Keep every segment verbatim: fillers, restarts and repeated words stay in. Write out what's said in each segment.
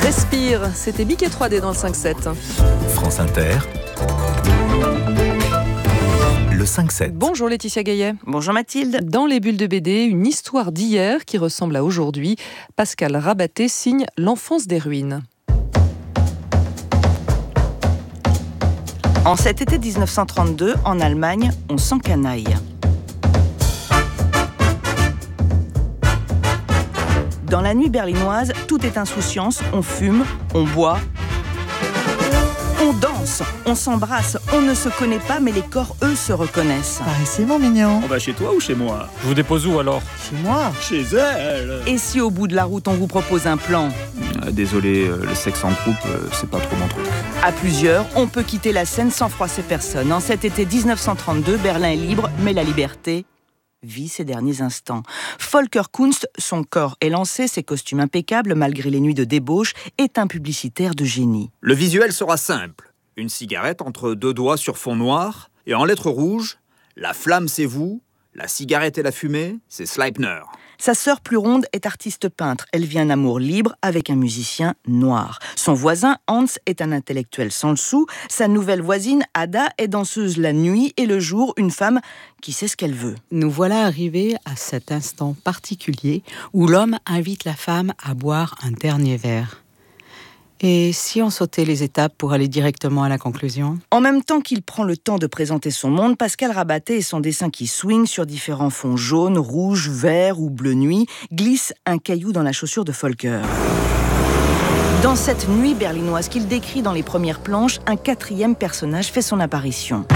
Respire, c'était Biquet trois D dans le cinq sept. France Inter, le cinq sept. Bonjour Laetitia Gaillet. Bonjour Mathilde. Dans les bulles de B D, une histoire d'hier qui ressemble à aujourd'hui. Pascal Rabaté signe L'enfance des ruines. En cet été dix-neuf cent trente-deux, en Allemagne, on s'encanaille. Dans la nuit berlinoise, tout est insouciance, on fume, on boit, on danse, on s'embrasse, on ne se connaît pas, mais les corps, eux, se reconnaissent. Ah, c'est mon mignon. On va chez toi ou chez moi? Je vous dépose où alors? Chez moi. Chez elle. Et si au bout de la route, on vous propose un plan? euh, Désolé, euh, le sexe en groupe, euh, c'est pas trop mon truc. À plusieurs, on peut quitter la scène sans froisser personne. En cet été dix-neuf cent trente-deux, Berlin est libre, mais la liberté vit ses derniers instants. Volker Kunst, son corps élancé, ses costumes impeccables malgré les nuits de débauche, est un publicitaire de génie. Le visuel sera simple. Une cigarette entre deux doigts sur fond noir, et en lettres rouges, la flamme c'est vous, la cigarette et la fumée, c'est Sleipner. Sa sœur plus ronde est artiste peintre. Elle vit un amour libre avec un musicien noir. Son voisin, Hans, est un intellectuel sans le sou. Sa nouvelle voisine, Ada, est danseuse la nuit et le jour, une femme qui sait ce qu'elle veut. Nous voilà arrivés à cet instant particulier où l'homme invite la femme à boire un dernier verre. Et si on sautait les étapes pour aller directement à la conclusion? En même temps qu'il prend le temps de présenter son monde, Pascal Rabaté et son dessin qui swing sur différents fonds jaunes, rouges, verts ou bleu nuit glisse un caillou dans la chaussure de Volker. Dans cette nuit berlinoise qu'il décrit dans les premières planches, un quatrième personnage fait son apparition.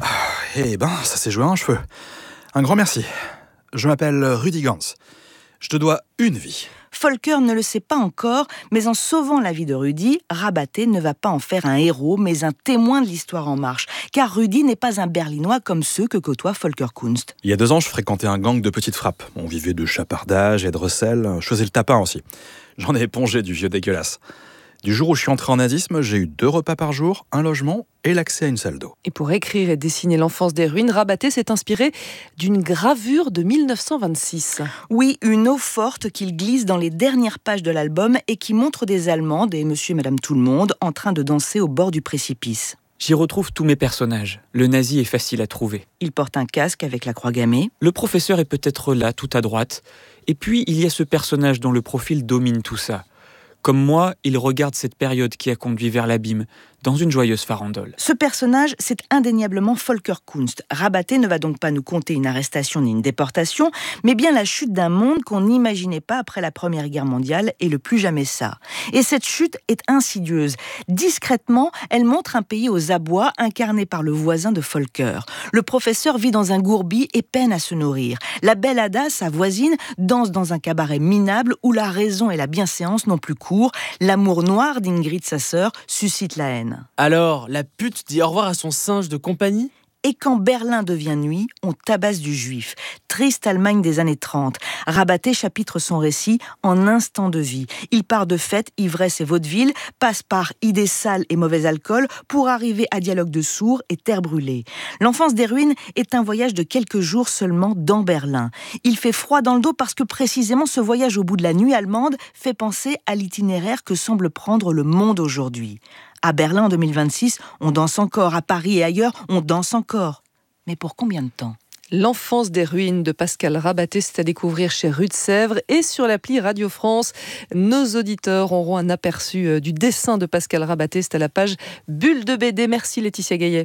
Eh ben, ça s'est joué à un cheveu. Un grand merci. Je m'appelle Rudi Gans. Je te dois une vie. Volker ne le sait pas encore, mais en sauvant la vie de Rudi, Rabaté ne va pas en faire un héros, mais un témoin de l'histoire en marche. Car Rudi n'est pas un Berlinois comme ceux que côtoie Volker Kunst. Il y a deux ans, je fréquentais un gang de petites frappes. On vivait de chapardage et de recel. Je faisais le tapin aussi. J'en ai épongé du vieux dégueulasse. Du jour où je suis entré en nazisme, j'ai eu deux repas par jour, un logement et l'accès à une salle d'eau. Et pour écrire et dessiner L'enfance des ruines, Rabaté s'est inspiré d'une gravure de mille neuf cent vingt-six. Oui, une eau forte qu'il glisse dans les dernières pages de l'album et qui montre des Allemands, des monsieur et madame tout le monde, en train de danser au bord du précipice. J'y retrouve tous mes personnages. Le nazi est facile à trouver. Il porte un casque avec la croix gammée. Le professeur est peut-être là, tout à droite. Et puis, il y a ce personnage dont le profil domine tout ça. Comme moi, il regarde cette période qui a conduit vers l'abîme, dans une joyeuse farandole. Ce personnage, c'est indéniablement Volker Kunst. Rabaté ne va donc pas nous conter une arrestation ni une déportation, mais bien la chute d'un monde qu'on n'imaginait pas après la Première Guerre mondiale et le plus jamais ça. Et cette chute est insidieuse. Discrètement, elle montre un pays aux abois incarné par le voisin de Volker. Le professeur vit dans un gourbi et peine à se nourrir. La belle Ada, sa voisine, danse dans un cabaret minable où la raison et la bienséance n'ont plus cours. L'amour noir d'Ingrid, sa sœur, suscite la haine. Alors, la pute dit au revoir à son singe de compagnie? Et quand Berlin devient nuit, on tabasse du juif. Triste Allemagne des années trente. Rabaté chapitre son récit en instant de vie. Il part de fête, ivresse et vaudeville, passe par idées sales et mauvais alcool pour arriver à dialogue de sourds et terre brûlée. L'enfance des ruines est un voyage de quelques jours seulement dans Berlin. Il fait froid dans le dos parce que précisément ce voyage au bout de la nuit allemande fait penser à l'itinéraire que semble prendre le monde aujourd'hui. À Berlin en deux mille vingt-six, on danse encore. À Paris et ailleurs, on danse encore. Mais pour combien de temps ? L'enfance des ruines de Pascal Rabaté, c'est à découvrir chez Rue de Sèvres et sur l'appli Radio France. Nos auditeurs auront un aperçu du dessin de Pascal Rabaté. C'est à la page Bulle de B D. Merci Laetitia Gaillet.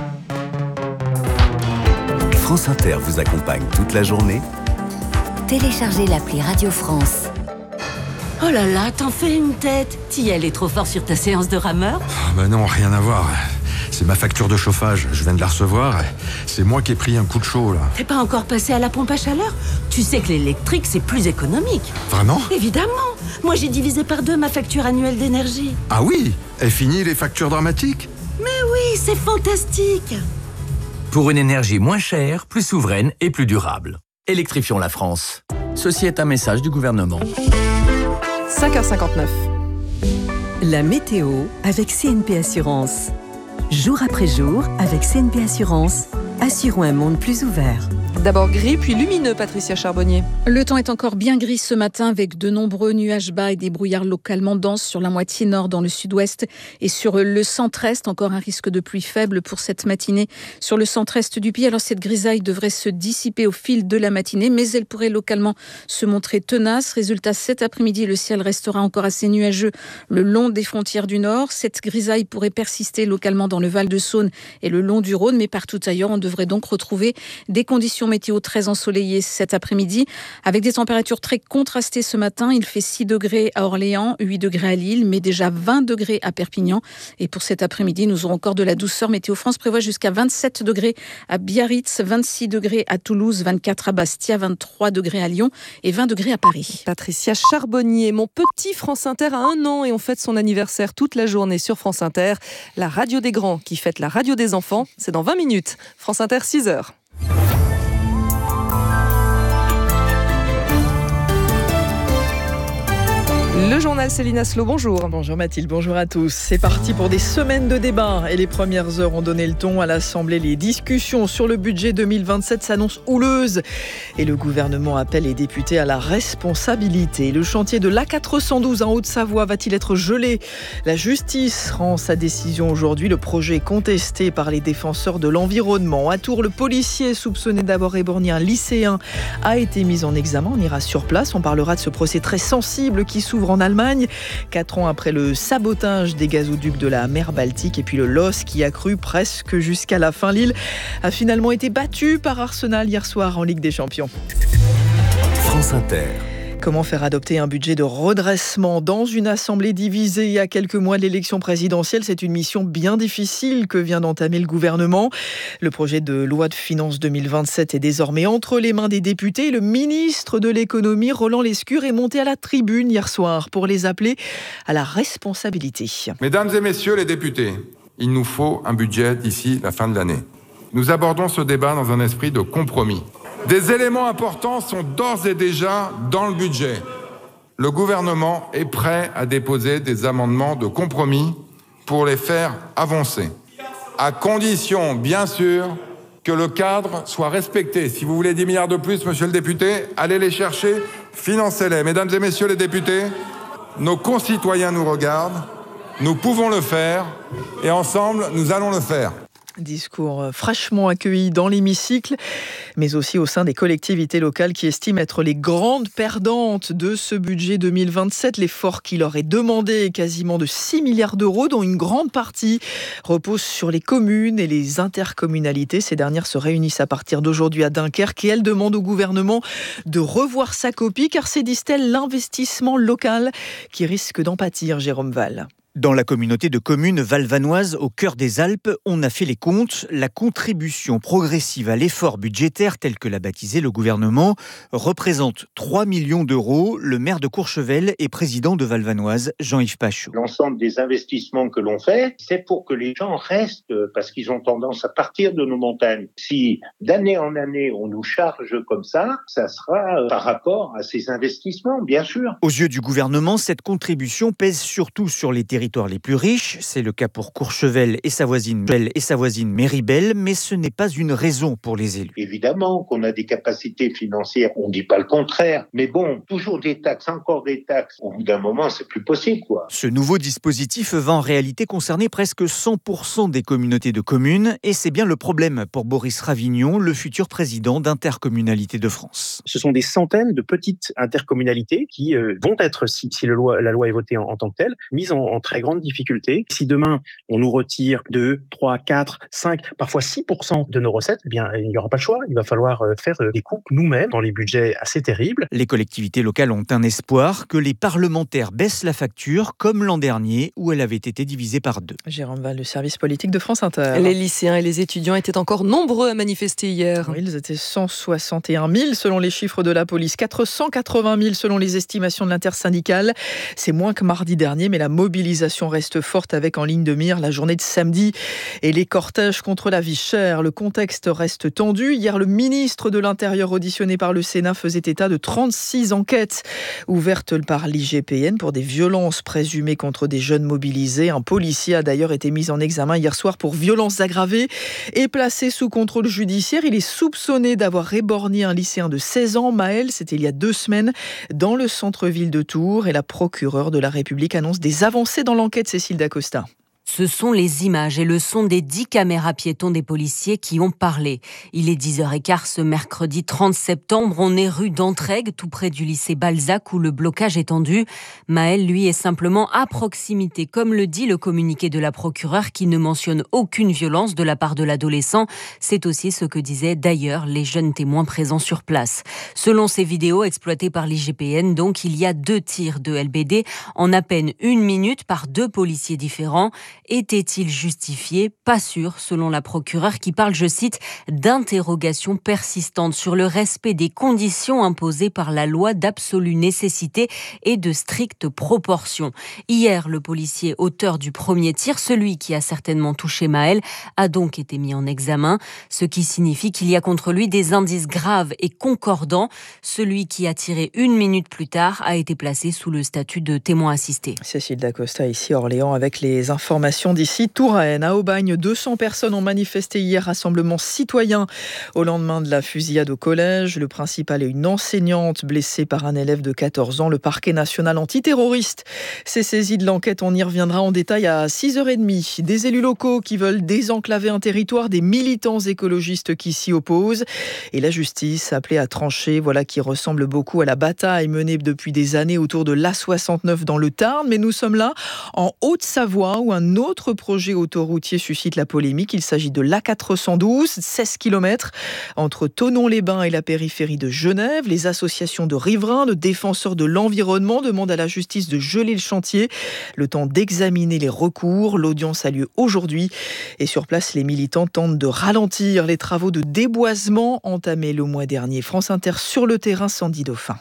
France Inter vous accompagne toute la journée. Téléchargez l'appli Radio France. Oh là là, t'en fais une tête. T'y allais trop fort sur ta séance de rameur? Ah bah non, rien à voir. C'est ma facture de chauffage, je viens de la recevoir. C'est moi qui ai pris un coup de chaud, là. T'es pas encore passé à la pompe à chaleur? Tu sais que l'électrique, c'est plus économique. Vraiment? Évidemment. Moi, j'ai divisé par deux ma facture annuelle d'énergie. Ah oui? Est fini les factures dramatiques? Mais oui, c'est fantastique. Pour une énergie moins chère, plus souveraine et plus durable. Électrifions la France. Ceci est un message du gouvernement. cinq heures cinquante-neuf. La météo avec C N P Assurance. Jour après jour, avec C N P Assurance, assurons un monde plus ouvert. D'abord gris, puis lumineux, Patricia Charbonnier. Le temps est encore bien gris ce matin avec de nombreux nuages bas et des brouillards localement denses sur la moitié nord dans le sud-ouest et sur le centre-est. Encore un risque de pluie faible pour cette matinée sur le centre-est du pays. Alors cette grisaille devrait se dissiper au fil de la matinée, mais elle pourrait localement se montrer tenace. Résultat, cet après-midi, le ciel restera encore assez nuageux le long des frontières du nord. Cette grisaille pourrait persister localement dans le Val-de-Saône et le long du Rhône, mais partout ailleurs, on devrait donc retrouver des conditions météo très ensoleillées cet après-midi, avec des températures très contrastées ce matin. Il fait six degrés à Orléans, huit degrés à Lille, mais déjà vingt degrés à Perpignan. Et pour cet après-midi, nous aurons encore de la douceur. Météo France prévoit jusqu'à vingt-sept degrés à Biarritz, vingt-six degrés à Toulouse, vingt-quatre à Bastia, vingt-trois degrés à Lyon et vingt degrés à Paris. Patricia Charbonnier, mon petit France Inter a un an et on fête son anniversaire toute la journée sur France Inter. La radio des grands qui fête la radio des enfants, c'est dans vingt minutes. France Inter, six heures. Le journal Céline Aslo, bonjour. Bonjour Mathilde, bonjour à tous. C'est parti pour des semaines de débats et les premières heures ont donné le ton à l'Assemblée. Les discussions sur le budget deux mille vingt-sept s'annoncent houleuses et le gouvernement appelle les députés à la responsabilité. Le chantier de l'A quatre cent douze en Haute-Savoie va-t-il être gelé ? La justice rend sa décision aujourd'hui. Le projet est contesté par les défenseurs de l'environnement. À Tours, le policier soupçonné d'avoir éborgné un lycéen a été mis en examen. On ira sur place. On parlera de ce procès très sensible qui s'ouvre en Allemagne, quatre ans après le sabotage des gazoducs de la mer Baltique et puis le loss qui a cru presque jusqu'à la fin. Lille a finalement été battue par Arsenal hier soir en Ligue des Champions. France Inter. Comment faire adopter un budget de redressement dans une assemblée divisée il y a quelques mois de l'élection présidentielle ? C'est une mission bien difficile que vient d'entamer le gouvernement. Le projet de loi de finances deux mille vingt-sept est désormais entre les mains des députés. Le ministre de l'économie, Roland Lescure, est monté à la tribune hier soir pour les appeler à la responsabilité. Mesdames et messieurs les députés, il nous faut un budget d'ici la fin de l'année. Nous abordons ce débat dans un esprit de compromis. Des éléments importants sont d'ores et déjà dans le budget. Le gouvernement est prêt à déposer des amendements de compromis pour les faire avancer, à condition, bien sûr, que le cadre soit respecté. Si vous voulez dix milliards de plus, monsieur le député, allez les chercher, financez-les. Mesdames et messieurs les députés, nos concitoyens nous regardent, nous pouvons le faire, et ensemble, nous allons le faire. Discours fraîchement accueilli dans l'hémicycle, mais aussi au sein des collectivités locales qui estiment être les grandes perdantes de ce budget deux mille vingt-sept. L'effort qui leur est demandé est quasiment de six milliards d'euros, dont une grande partie repose sur les communes et les intercommunalités. Ces dernières se réunissent à partir d'aujourd'hui à Dunkerque et elles demandent au gouvernement de revoir sa copie, car c'est, disent-elles, l'investissement local qui risque d'en pâtir. Jérôme Val. Dans la communauté de communes valvanoises au cœur des Alpes, on a fait les comptes. La contribution progressive à l'effort budgétaire, tel que l'a baptisé le gouvernement, représente trois millions d'euros. Le maire de Courchevel et président de Valvanoise, Jean-Yves Pachot. L'ensemble des investissements que l'on fait, c'est pour que les gens restent, parce qu'ils ont tendance à partir de nos montagnes. Si d'année en année on nous charge comme ça, ça sera par rapport à ces investissements, bien sûr. Aux yeux du gouvernement, cette contribution pèse surtout sur les territoires les plus riches. C'est le cas pour Courchevel et sa voisine, et sa voisine Méribel, mais ce n'est pas une raison pour les élus. Évidemment qu'on a des capacités financières, on ne dit pas le contraire, mais bon, toujours des taxes, encore des taxes, au bout d'un moment, c'est plus possible, quoi. Ce nouveau dispositif va en réalité concerner presque cent pour cent des communautés de communes, et c'est bien le problème pour Boris Ravignon, le futur président d'Intercommunalité de France. Ce sont des centaines de petites intercommunalités qui euh, vont être, si, si le loi, la loi est votée en, en tant que telle, mises en, en très grande difficulté. Si demain, on nous retire deux, trois, quatre, cinq, parfois six pour cent de nos recettes, eh bien, il n'y aura pas le choix. Il va falloir faire des coupes nous-mêmes dans les budgets assez terribles. Les collectivités locales ont un espoir, que les parlementaires baissent la facture, comme l'an dernier, où elle avait été divisée par deux. Jérôme Val, le service politique de France Inter. Les lycéens et les étudiants étaient encore nombreux à manifester hier. Oui, ils étaient cent soixante et un mille selon les chiffres de la police, quatre cent quatre-vingt mille selon les estimations de l'intersyndicale. C'est moins que mardi dernier, mais la mobilisation mobilisation reste forte avec en ligne de mire la journée de samedi et les cortèges contre la vie chère. Le contexte reste tendu. Hier, le ministre de l'Intérieur auditionné par le Sénat faisait état de trente-six enquêtes ouvertes par l'I G P N pour des violences présumées contre des jeunes mobilisés. Un policier a d'ailleurs été mis en examen hier soir pour violences aggravées et placé sous contrôle judiciaire. Il est soupçonné d'avoir éborgné un lycéen de seize ans. Maël, c'était il y a deux semaines dans le centre-ville de Tours et la procureure de la République annonce des avancées dans l'enquête. Cécile Dacosta. Ce sont les images et le son des dix caméras piétons des policiers qui ont parlé. Il est dix heures quinze ce mercredi trente septembre. On est rue d'Entraigues, tout près du lycée Balzac où le blocage est tendu. Maël, lui, est simplement à proximité, comme le dit le communiqué de la procureure qui ne mentionne aucune violence de la part de l'adolescent. C'est aussi ce que disaient d'ailleurs les jeunes témoins présents sur place. Selon ces vidéos exploitées par l'I G P N, donc, il y a deux tirs de L B D en à peine une minute par deux policiers différents. Était-il justifié ? Pas sûr, selon la procureure qui parle, je cite, d'interrogations persistantes sur le respect des conditions imposées par la loi d'absolue nécessité et de stricte proportion. Hier, le policier auteur du premier tir, celui qui a certainement touché Maël, a donc été mis en examen, ce qui signifie qu'il y a contre lui des indices graves et concordants. Celui qui a tiré une minute plus tard a été placé sous le statut de témoin assisté. Cécile Dacosta, ici à Orléans, avec les informations d'ici. Touraine, à Aubagne, deux cents personnes ont manifesté hier, rassemblement citoyen au lendemain de la fusillade au collège. Le principal est une enseignante blessée par un élève de quatorze ans. Le parquet national antiterroriste s'est saisi de l'enquête. On y reviendra en détail à six heures trente. Des élus locaux qui veulent désenclaver un territoire, des militants écologistes qui s'y opposent et la justice appelée à trancher. Voilà qui ressemble beaucoup à la bataille menée depuis des années autour de l'A soixante-neuf dans le Tarn. Mais nous sommes là en Haute-Savoie où un autre projet autoroutier suscite la polémique. Il s'agit de l'A quatre cent douze, seize kilomètres entre Thonon-les-Bains et la périphérie de Genève. Les associations de riverains, de défenseurs de l'environnement demandent à la justice de geler le chantier, le temps d'examiner les recours. L'audience a lieu aujourd'hui et sur place, les militants tentent de ralentir les travaux de déboisement entamés le mois dernier. France Inter sur le terrain, Sandy Dauphin.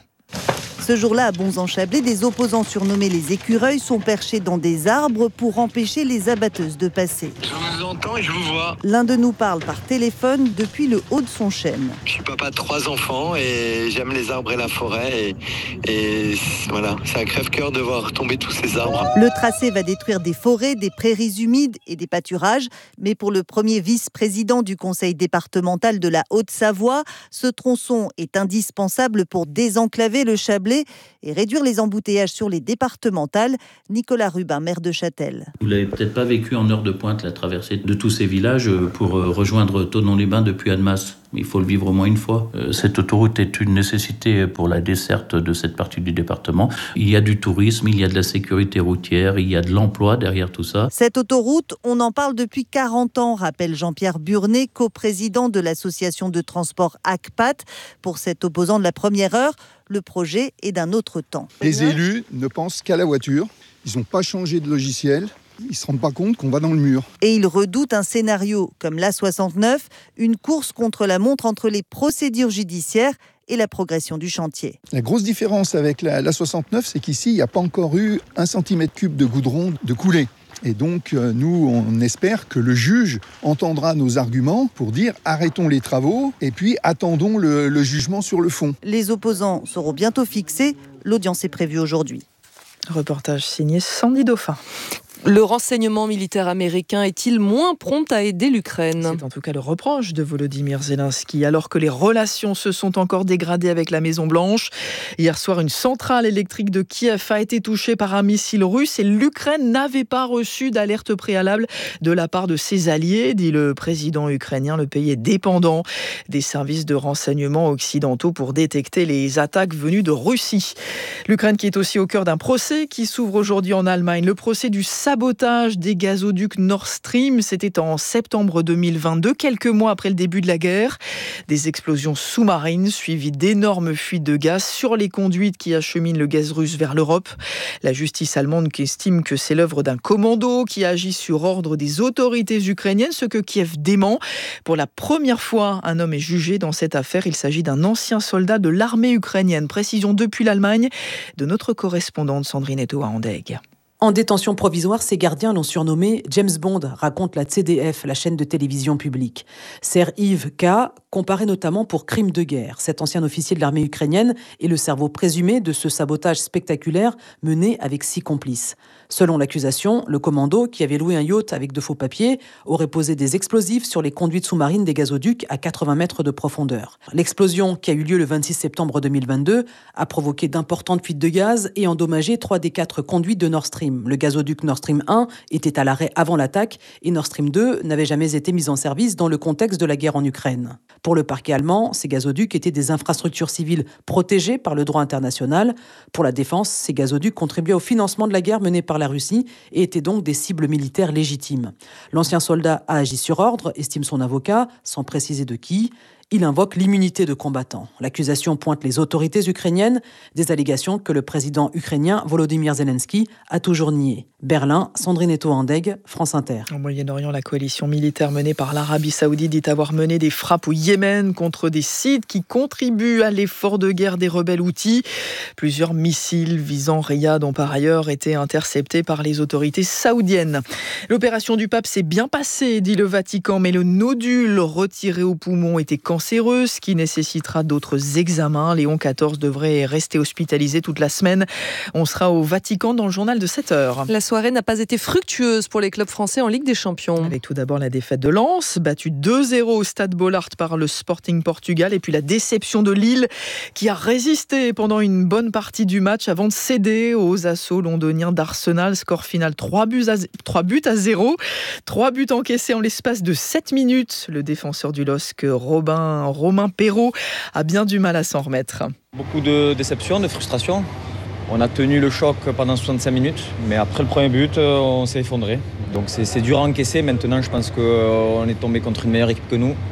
Ce jour-là, à Bonz-en-Chablais, des opposants surnommés les écureuils sont perchés dans des arbres pour empêcher les abatteuses de passer. Je vous entends et je vous vois. L'un de nous parle par téléphone depuis le haut de son chêne. Je suis papa de trois enfants et j'aime les arbres et la forêt. Et, et voilà, c'est un crève-cœur de voir tomber tous ces arbres. Le tracé va détruire des forêts, des prairies humides et des pâturages. Mais pour le premier vice-président du conseil départemental de la Haute-Savoie, ce tronçon est indispensable pour désenclaver le Chablais et réduire les embouteillages sur les départementales. Nicolas Rubin, maire de Châtel. Vous l'avez peut-être pas vécu en heure de pointe, la traversée de tous ces villages pour rejoindre Thonon-les-Bains depuis Annemasse. Il faut le vivre au moins une fois. Cette autoroute est une nécessité pour la desserte de cette partie du département. Il y a du tourisme, il y a de la sécurité routière, il y a de l'emploi derrière tout ça. Cette autoroute, on en parle depuis quarante ans, rappelle Jean-Pierre Burnet, coprésident de l'association de transport A C P A T. Pour cet opposant de la première heure, le projet est d'un autre temps. Les élus ne pensent qu'à la voiture. Ils n'ont pas changé de logiciel. Ils ne se rendent pas compte qu'on va dans le mur. Et ils redoutent un scénario comme l'A soixante-neuf, une course contre la montre entre les procédures judiciaires et la progression du chantier. La grosse différence avec la, l'A soixante-neuf, c'est qu'ici, il n'y a pas encore eu un centimètre cube de goudron de coulé. Et donc, nous, on espère que le juge entendra nos arguments pour dire arrêtons les travaux et puis attendons le, le jugement sur le fond. Les opposants seront bientôt fixés. L'audience est prévue aujourd'hui. Reportage signé Sandy Dauphin. Le renseignement militaire américain est-il moins prompt à aider l'Ukraine ? C'est en tout cas le reproche de Volodymyr Zelensky, alors que les relations se sont encore dégradées avec la Maison-Blanche. Hier soir, une centrale électrique de Kiev a été touchée par un missile russe et l'Ukraine n'avait pas reçu d'alerte préalable de la part de ses alliés, dit le président ukrainien. Le pays est dépendant des services de renseignement occidentaux pour détecter les attaques venues de Russie. L'Ukraine qui est aussi au cœur d'un procès qui s'ouvre aujourd'hui en Allemagne, le procès du sabotage des gazoducs Nord Stream. C'était en septembre deux mille vingt-deux, quelques mois après le début de la guerre. Des explosions sous-marines suivies d'énormes fuites de gaz sur les conduites qui acheminent le gaz russe vers l'Europe. La justice allemande qui estime que c'est l'œuvre d'un commando qui agit sur ordre des autorités ukrainiennes, ce que Kiev dément. Pour la première fois, un homme est jugé dans cette affaire. Il s'agit d'un ancien soldat de l'armée ukrainienne. Précision depuis l'Allemagne de notre correspondante Sandrine Eto à Andegg. En détention provisoire, ses gardiens l'ont surnommé James Bond, raconte la C D F, la chaîne de télévision publique. Ser-Yves K., comparé notamment pour crime de guerre. Cet ancien officier de l'armée ukrainienne est le cerveau présumé de ce sabotage spectaculaire mené avec six complices. Selon l'accusation, le commando, qui avait loué un yacht avec de faux papiers, aurait posé des explosifs sur les conduites sous-marines des gazoducs à quatre-vingts mètres de profondeur. L'explosion, qui a eu lieu le vingt-six septembre deux mille vingt-deux, a provoqué d'importantes fuites de gaz et endommagé trois des quatre conduites de Nord Stream. Le gazoduc Nord Stream un était à l'arrêt avant l'attaque et Nord Stream deux n'avait jamais été mis en service dans le contexte de la guerre en Ukraine. Pour le parquet allemand, ces gazoducs étaient des infrastructures civiles protégées par le droit international. Pour la défense, ces gazoducs contribuaient au financement de la guerre menée par la Russie et étaient donc des cibles militaires légitimes. L'ancien soldat a agi sur ordre, estime son avocat, sans préciser de qui. Il invoque l'immunité de combattant. L'accusation pointe les autorités ukrainiennes, des allégations que le président ukrainien Volodymyr Zelensky a toujours niées. Berlin, Sandrine Eto-Andeg, France Inter. Au Moyen-Orient, la coalition militaire menée par l'Arabie Saoudite dit avoir mené des frappes au Yémen contre des sites qui contribuent à l'effort de guerre des rebelles houthis. Plusieurs missiles visant Riyad ont par ailleurs été interceptés par les autorités saoudiennes. L'opération du pape s'est bien passée, dit le Vatican, mais le nodule retiré au poumon était cancéreux, ce qui nécessitera d'autres examens. Léon quatorze devrait rester hospitalisé toute la semaine. On sera au Vatican dans le journal de sept heures. La soirée n'a pas été fructueuse pour les clubs français en Ligue des Champions. Avec tout d'abord la défaite de Lens, battue deux zéro au Stade Bollaert par le Sporting Portugal, et puis la déception de Lille qui a résisté pendant une bonne partie du match avant de céder aux assauts londoniens d'Arsenal. Score final trois buts à, trois buts à zéro. trois buts encaissés en l'espace de sept minutes. Le défenseur du L O S C, Robin, Romain Perrault, a bien du mal à s'en remettre. Beaucoup de déception, de frustration. On a tenu le choc pendant soixante-cinq minutes, mais après le premier but, on s'est effondré. Donc c'est, c'est dur à encaisser. Maintenant, je pense qu'on est tombé contre une meilleure équipe que nous.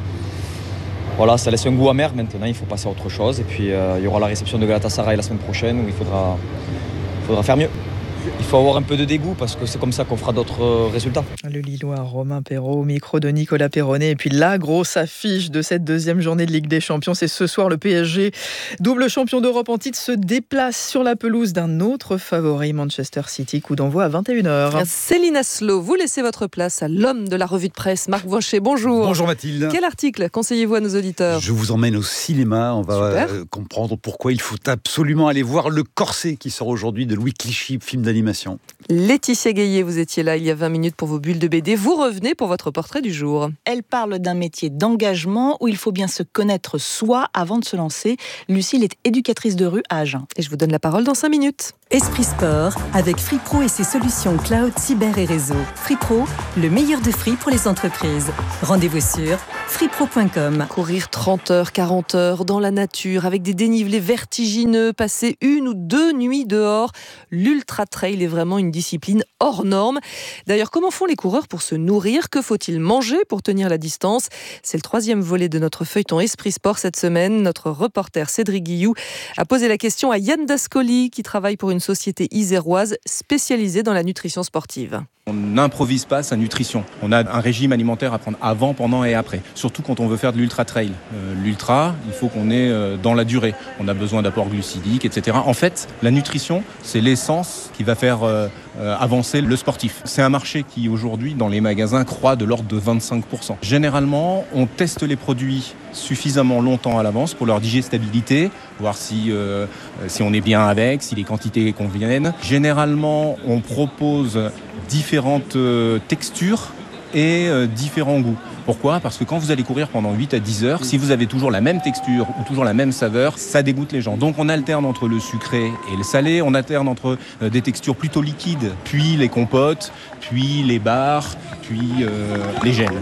Voilà, ça laisse un goût amer. Maintenant, il faut passer à autre chose. Et puis, euh, il y aura la réception de Galatasaray la semaine prochaine où il faudra, il faudra faire mieux. Il faut avoir un peu de dégoût parce que c'est comme ça qu'on fera d'autres résultats. Le Lillois Romain Perrault au micro de Nicolas Perronnet. Et puis la grosse affiche de cette deuxième journée de Ligue des Champions, c'est ce soir le P S G, double champion d'Europe en titre, se déplace sur la pelouse d'un autre favori, Manchester City. Coup d'envoi à vingt et une heures. Céline Aslo, vous laissez votre place à l'homme de la revue de presse, Marc Vonchet. Bonjour. Bonjour Mathilde. Quel article conseillez-vous à nos auditeurs ? Je vous emmène au cinéma. On va euh, comprendre pourquoi il faut absolument aller voir Le Corset qui sort aujourd'hui de Louis Clichy, film d'animation. Laetitia Gaillet, vous étiez là il y a vingt minutes pour vos bulles de B D. Vous revenez pour votre portrait du jour. Elle parle d'un métier d'engagement où il faut bien se connaître soi avant de se lancer. Lucille est éducatrice de rue à Agen. Et je vous donne la parole dans cinq minutes. Esprit Sport, avec FreePro et ses solutions cloud, cyber et réseau. FreePro, le meilleur de Free pour les entreprises. Rendez-vous sur freepro point com. Courir trente heures, quarante heures dans la nature, avec des dénivelés vertigineux, passer une ou deux nuits dehors. L'ultra trail est vraiment une discipline hors norme. D'ailleurs, comment font les coureurs pour se nourrir ? Que faut-il manger pour tenir la distance ? C'est le troisième volet de notre feuilleton Esprit Sport cette semaine. Notre reporter Cédric Guillou a posé la question à Yann Dascoli, qui travaille pour une société iséroise spécialisée dans la nutrition sportive. On n'improvise pas sa nutrition. On a un régime alimentaire à prendre avant, pendant et après. Surtout quand on veut faire de l'ultra trail. Euh, l'ultra, il faut qu'on ait euh, dans la durée. On a besoin d'apports glucidiques, et cetera. En fait, la nutrition, c'est l'essence qui va faire euh, euh, avancer le sportif. C'est un marché qui, aujourd'hui, dans les magasins, croît de l'ordre de vingt-cinq pour cent. Généralement, on teste les produits suffisamment longtemps à l'avance pour leur digestibilité, voir si, euh, si on est bien avec, si les quantités conviennent. Généralement, on propose différentes euh, textures et euh, différents goûts. Pourquoi ? Parce que quand vous allez courir pendant huit à dix heures, si vous avez toujours la même texture ou toujours la même saveur, ça dégoûte les gens. Donc on alterne entre le sucré et le salé, on alterne entre euh, des textures plutôt liquides, puis les compotes, puis les bars, puis euh, les gels.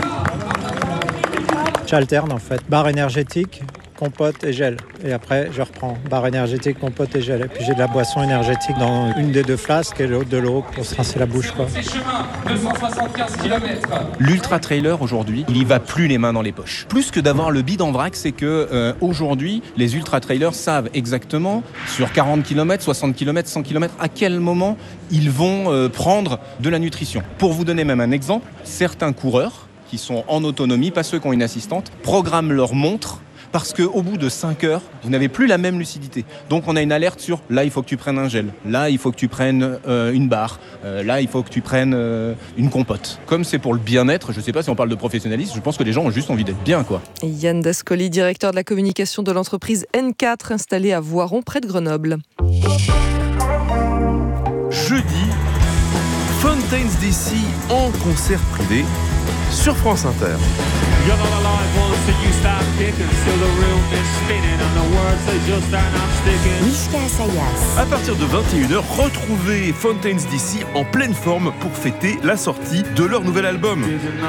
J'alterne en fait, barre énergétique, compote et gel. Et après, je reprends barre énergétique, compote et gel. Et puis j'ai de la boisson énergétique dans une des deux flasques et l'autre de l'eau pour se rincer la bouche, quoi. L'ultra trailer aujourd'hui, il y va plus les mains dans les poches. Plus que d'avoir le bide en vrac, c'est que euh, aujourd'hui, les ultra trailers savent exactement sur quarante kilomètres, soixante kilomètres, cent kilomètres, à quel moment ils vont euh, prendre de la nutrition. Pour vous donner même un exemple, certains coureurs qui sont en autonomie, pas ceux qui ont une assistante, programment leur montre parce qu'au bout de cinq heures, vous n'avez plus la même lucidité. Donc on a une alerte sur là, il faut que tu prennes un gel, là, il faut que tu prennes euh, une barre, euh, là, il faut que tu prennes euh, une compote. Comme c'est pour le bien-être, je ne sais pas si on parle de professionnalisme, je pense que les gens ont juste envie d'être bien, quoi. Yann Dascoli, directeur de la communication de l'entreprise N quatre, installée à Voiron, près de Grenoble. Jeudi, Fontaines D C en concert privé sur France Inter. Mishka Assayas. À partir de vingt et une heures, retrouvez Fontaines D C en pleine forme pour fêter la sortie de leur nouvel album.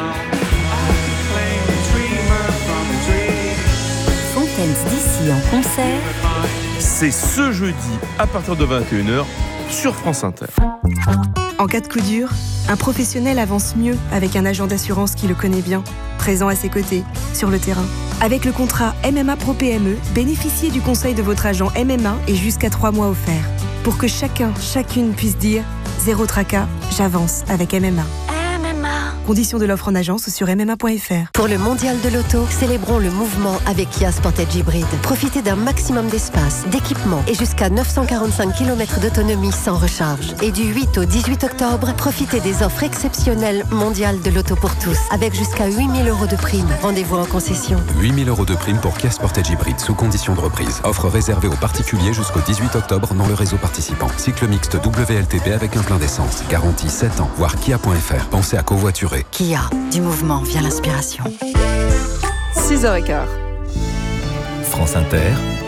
Fontaines D C en concert. C'est ce jeudi à partir de vingt et une heures sur France Inter. En cas de coup dur, un professionnel avance mieux avec un agent d'assurance qui le connaît bien, présent à ses côtés, sur le terrain. Avec le contrat M M A Pro P M E, bénéficiez du conseil de votre agent M M A et jusqu'à trois mois offerts. Pour que chacun, chacune puisse dire « Zéro tracas, j'avance avec M M A ». Conditions de l'offre en agence ou sur m m a point f r. Pour le mondial de l'auto, célébrons le mouvement avec Kia Sportage Hybride. Profitez d'un maximum d'espace, d'équipement et jusqu'à neuf cent quarante-cinq kilomètres d'autonomie sans recharge. Et du huit au dix-huit octobre, profitez des offres exceptionnelles mondiales de l'auto pour tous, avec jusqu'à huit mille euros de prime. Rendez-vous en concession. huit mille euros de prime pour Kia Sportage Hybride sous condition de reprise. Offre réservée aux particuliers jusqu'au dix-huit octobre dans le réseau participant. Cycle mixte W L T P avec un plein d'essence. Garantie sept ans. Voir kia point f r. Pensez à covoiturer. Kia, du mouvement vient l'inspiration. six heures quinze. France Inter.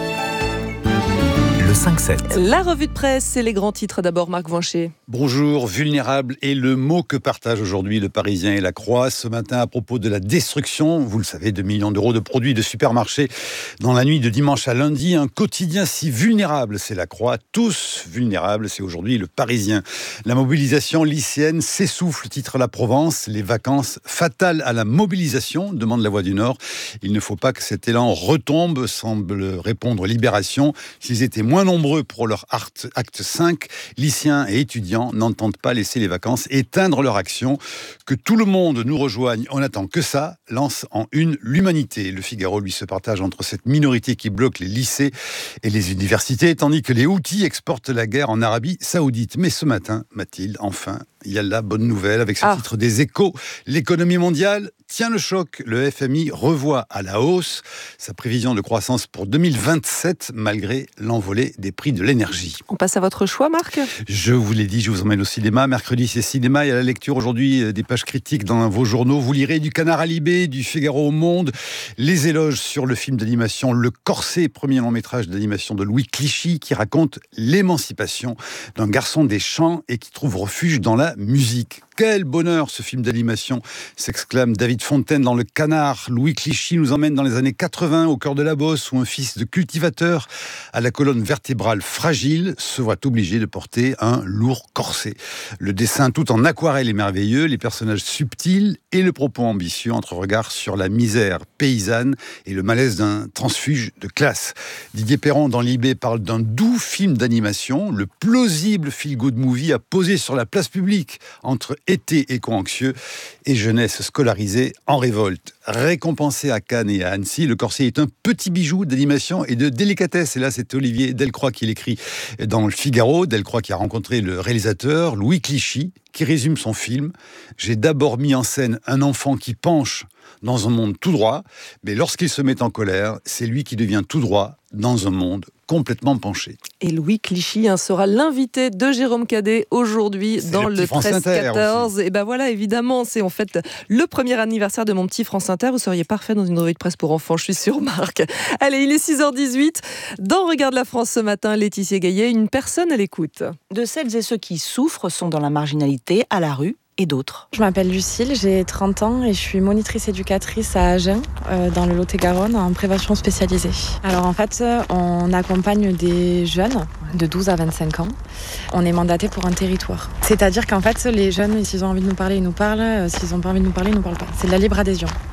Le cinq sept. La revue de presse et les grands titres. D'abord, Marc Voincher. Bonjour, vulnérable est le mot que partagent aujourd'hui le Parisien et la Croix ce matin à propos de la destruction, vous le savez, de millions d'euros de produits de supermarchés dans la nuit de dimanche à lundi. Un quotidien si vulnérable, c'est la Croix. Tous vulnérables, c'est aujourd'hui le Parisien. La mobilisation lycéenne s'essouffle, titre La Provence. Les vacances fatales à la mobilisation, demande la Voix du Nord. Il ne faut pas que cet élan retombe, semble répondre Libération. S'ils étaient moins nombreux pour leur acte cinq, lycéens et étudiants n'entendent pas laisser les vacances éteindre leur action. Que tout le monde nous rejoigne, on n'attend que ça, lance en une l'Humanité. Le Figaro, lui, se partage entre cette minorité qui bloque les lycées et les universités, tandis que les Houthis exportent la guerre en Arabie Saoudite. Mais ce matin, Mathilde, enfin, il y a la bonne nouvelle avec ce ah. titre des Échos. L'économie mondiale tient le choc. Le F M I revoit à la hausse sa prévision de croissance pour deux mille vingt-sept, malgré l'envolée des prix de l'énergie. On passe à votre choix, Marc ? Je vous l'ai dit, je vous emmène au cinéma. Mercredi, c'est cinéma. Il y a la lecture aujourd'hui des pages critiques dans vos journaux. Vous lirez du Canard à Libé, du Figaro au Monde, les éloges sur le film d'animation Le Corset, premier long métrage d'animation de Louis Clichy, qui raconte l'émancipation d'un garçon des champs et qui trouve refuge dans la musique. Quel bonheur ce film d'animation, s'exclame David Fontaine dans Le Canard. Louis Clichy nous emmène dans les années quatre-vingts, au cœur de la Beauce, où un fils de cultivateur à la colonne vertébrale fragile se voit obligé de porter un lourd corset. Le dessin tout en aquarelle est merveilleux, les personnages subtils et le propos ambitieux entre regard sur la misère paysanne et le malaise d'un transfuge de classe. Didier Perron dans Libé parle d'un doux film d'animation, le plausible feel-good movie à poser sur la place publique entre été éco-anxieux et jeunesse scolarisée en révolte. Récompensé à Cannes et à Annecy, Le Corset est un petit bijou d'animation et de délicatesse. Et là, c'est Olivier Delcroix qui l'écrit dans Le Figaro. Delcroix qui a rencontré le réalisateur Louis Clichy, qui résume son film. « J'ai d'abord mis en scène un enfant qui penche dans un monde tout droit, mais lorsqu'il se met en colère, c'est lui qui devient tout droit dans un monde complètement penché. » Et Louis Clichy hein, sera l'invité de Jérôme Cadet aujourd'hui c'est dans le, le treize quatorze. Et ben voilà, évidemment, c'est en fait le premier anniversaire de mon petit France Inter. Vous seriez parfait dans une revue de presse pour enfants, je suis sûre, Marc. Allez, il est six heures dix-huit. Dans Regarde la France ce matin, Laetitia Gaillet, une personne à l'écoute. De celles et ceux qui souffrent sont dans la marginalité, à la rue, et d'autres. Je m'appelle Lucille, j'ai trente ans et je suis monitrice éducatrice à Agen, euh, dans le Lot-et-Garonne, en prévention spécialisée. Alors en fait, on accompagne des jeunes de douze à vingt-cinq ans. On est mandaté pour un territoire. C'est-à-dire qu'en fait, les jeunes, s'ils ont envie de nous parler, ils nous parlent. S'ils n'ont pas envie de nous parler, ils ne nous parlent pas. C'est de la libre adhésion.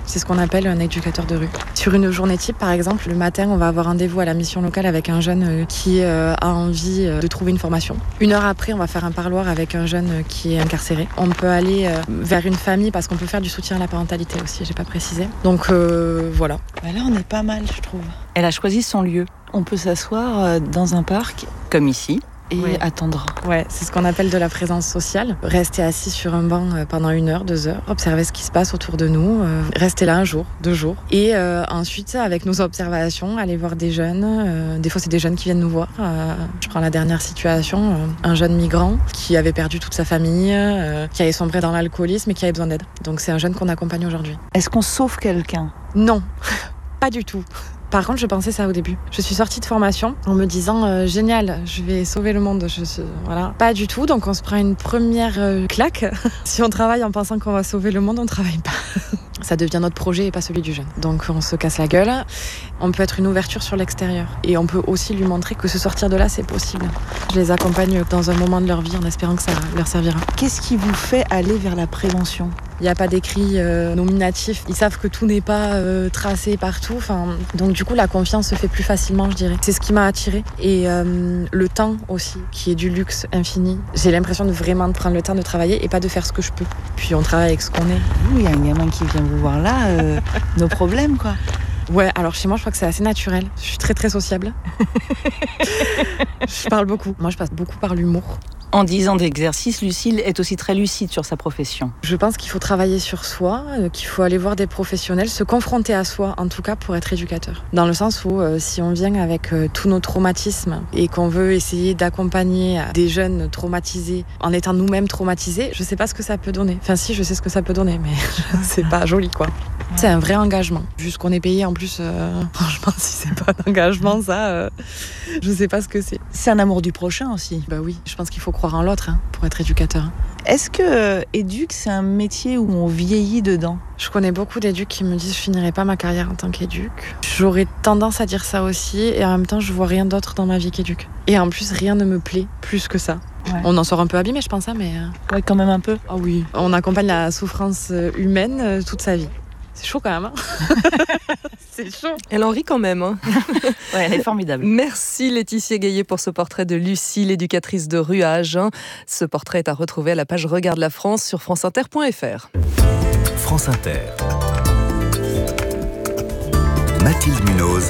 C'est ce qu'on appelle un éducateur de rue. Sur une journée type, par exemple, le matin, on va avoir rendez-vous à la mission locale avec un jeune qui a envie de trouver une formation. Une heure après, on va faire un parloir avec un jeune qui est incarcéré. On peut aller vers une famille parce qu'on peut faire du soutien à la parentalité aussi, j'ai pas précisé. Donc euh, voilà. Bah là, on est pas mal, je trouve. Elle a choisi son lieu. On peut s'asseoir dans un parc, comme ici, et ouais. attendre. Ouais, c'est ce qu'on appelle de la présence sociale. Rester assis sur un banc pendant une heure, deux heures, observer ce qui se passe autour de nous, euh, rester là un jour, deux jours. Et euh, ensuite, avec nos observations, aller voir des jeunes. Euh, des fois, c'est des jeunes qui viennent nous voir. Euh, je prends la dernière situation, euh, un jeune migrant qui avait perdu toute sa famille, euh, qui avait sombré dans l'alcoolisme et qui avait besoin d'aide. Donc c'est un jeune qu'on accompagne aujourd'hui. Est-ce qu'on sauve quelqu'un ? Non, pas du tout. Par contre, je pensais ça au début. Je suis sortie de formation en me disant euh, génial, je vais sauver le monde. Je, je, voilà. Pas du tout, donc on se prend une première euh, claque. Si on travaille en pensant qu'on va sauver le monde, on ne travaille pas. Ça devient notre projet et pas celui du jeune. Donc on se casse la gueule. On peut être une ouverture sur l'extérieur. Et on peut aussi lui montrer que se sortir de là, c'est possible. Je les accompagne dans un moment de leur vie en espérant que ça leur servira. Qu'est-ce qui vous fait aller vers la prévention ? Il n'y a pas d'écrit euh, nominatif. Ils savent que tout n'est pas euh, tracé partout. Enfin, donc du coup, la confiance se fait plus facilement, je dirais. C'est ce qui m'a attirée. Et euh, le temps aussi, qui est du luxe infini. J'ai l'impression de vraiment de prendre le temps de travailler et pas de faire ce que je peux. Puis on travaille avec ce qu'on est. Il y a un gamin qui vient vous voir là, euh, nos problèmes, quoi. Ouais, alors chez moi, je crois que c'est assez naturel. Je suis très, très sociable. Je parle beaucoup. Moi, je passe beaucoup par l'humour. En dix ans d'exercice, Lucille est aussi très lucide sur sa profession. Je pense qu'il faut travailler sur soi, euh, qu'il faut aller voir des professionnels, se confronter à soi, en tout cas pour être éducateur. Dans le sens où euh, si on vient avec euh, tous nos traumatismes et qu'on veut essayer d'accompagner des jeunes traumatisés en étant nous-mêmes traumatisés, je sais pas ce que ça peut donner. Enfin si, je sais ce que ça peut donner, mais c'est pas joli, quoi. Ouais. C'est un vrai engagement. Juste qu'on est payé en plus, euh, franchement, si c'est pas un engagement, ça, euh, je sais pas ce que c'est. C'est un amour du prochain aussi. Bah oui, je pense qu'il faut croire en l'autre hein, pour être éducateur. Est-ce que euh, éduc, c'est un métier où on vieillit dedans ? Je connais beaucoup d'éducs qui me disent je finirai pas ma carrière en tant qu'éduc. J'aurais tendance à dire ça aussi et en même temps je vois rien d'autre dans ma vie qu'éduc. Et en plus rien ne me plaît plus que ça. Ouais. On en sort un peu abîmé je pense, hein, mais... Ouais, quand même un peu. Ah oui. On accompagne la souffrance humaine euh, toute sa vie. C'est chaud quand même. Hein. C'est chaud. Elle en rit quand même. Hein. Ouais, elle est formidable. Merci Laetitia Gaillet pour ce portrait de Lucie, l'éducatrice de rue à Agen. Ce portrait est à retrouver à la page Regarde la France sur franceinter point f r. France Inter. Mathilde Munoz.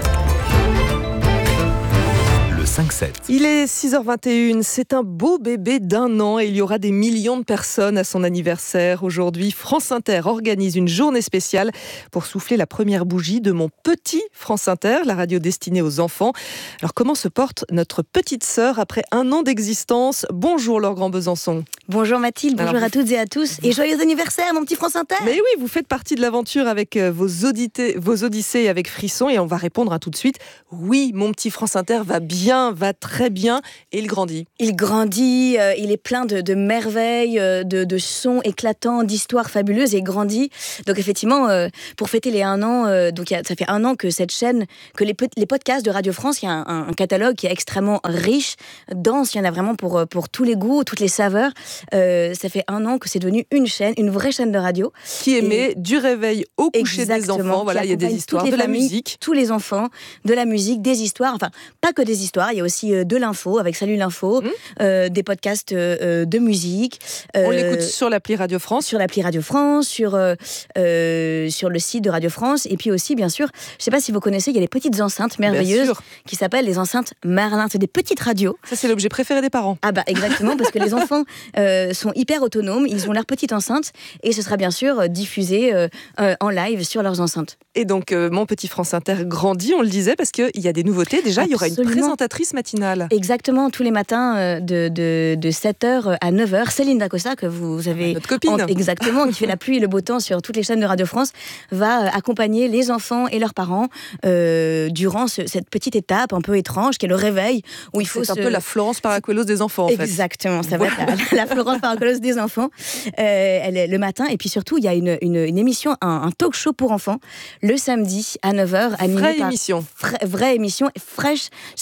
cinq sept. Il est six heures vingt et une, c'est un beau bébé d'un an et il y aura des millions de personnes à son anniversaire. Aujourd'hui, France Inter organise une journée spéciale pour souffler la première bougie de mon petit France Inter, la radio destinée aux enfants. Alors comment se porte notre petite sœur après un an d'existence ? Bonjour Laure Grand-Besançon. Bonjour Mathilde, bonjour Alors, à toutes et à tous et joyeux anniversaire mon petit France Inter. Mais oui, vous faites partie de l'aventure avec vos, audité, vos odyssées avec Frisson et on va répondre à tout de suite. Oui, mon petit France Inter va bien, va très bien et il grandit. Il grandit, euh, il est plein de, de merveilles, euh, de, de sons éclatants, d'histoires fabuleuses et il grandit. Donc effectivement, euh, pour fêter les un an, euh, donc y a, ça fait un an que cette chaîne, que les, les podcasts de Radio France, il y a un, un, un catalogue qui est extrêmement riche, dense, il y en a vraiment pour, pour tous les goûts, toutes les saveurs. Euh, ça fait un an que c'est devenu une chaîne, une vraie chaîne de radio. Qui émet et du réveil au coucher des enfants. Voilà, il y a des histoires, de la musique. Tous les enfants, de la musique, des histoires, enfin pas que des histoires, il y a aussi euh, de l'info avec Salut l'info, mmh. euh, des podcasts euh, de musique. Euh, On l'écoute sur l'appli Radio France. Sur l'appli Radio France, sur, euh, euh, sur le site de Radio France. Et puis aussi, bien sûr, je ne sais pas si vous connaissez, il y a des petites enceintes merveilleuses qui s'appellent les enceintes Merlin. C'est des petites radios. Ça, c'est l'objet préféré des parents. Ah bah exactement, parce que les enfants euh, sont hyper autonomes, ils ont leur petite enceinte et ce sera bien sûr diffusé euh, euh, en live sur leurs enceintes. Et donc, euh, mon petit France Inter grandit, on le disait, parce qu'il y a des nouveautés. Déjà, Absolument. Il y aura une présentatrice matinale. Exactement, tous les matins euh, de, de, de sept heures à neuf heures. Céline Dacosta, que vous avez... Notre copine. En, exactement, qui fait la pluie et le beau temps sur toutes les chaînes de Radio France, va euh, accompagner les enfants et leurs parents euh, durant ce, cette petite étape un peu étrange, qui est le réveil, où il faut C'est se... un peu la Florence Paracuelos des enfants, en Exactement, fait. ça va être la, la Florence Paracuelos des enfants. Euh, elle est le matin, et puis surtout, il y a une, une, une émission, un, un talk show pour enfants, le samedi à neuf heures, animé vraie par... émission. Fra- vraie émission, fraîche, cent pour cent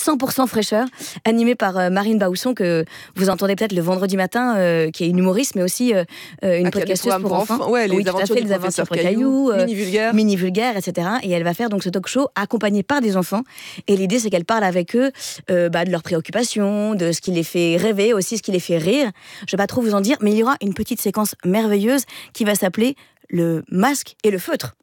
fraîcheur, animé par euh, Marine Baousson, que vous entendez peut-être le vendredi matin, euh, qui est une humoriste, mais aussi euh, une ah, podcasteuse pour, pour enfants. enfants. Ouais, les oui, aventures tout à fait, du les aventures professeur Caillou, Caillou, euh, Mini Vulgaire. Mini Vulgaire, et cetera. Et elle va faire donc ce talk show accompagné par des enfants. Et l'idée, c'est qu'elle parle avec eux euh, bah, de leurs préoccupations, de ce qui les fait rêver, aussi ce qui les fait rire. Je ne vais pas trop vous en dire, mais il y aura une petite séquence merveilleuse qui va s'appeler le masque et le feutre.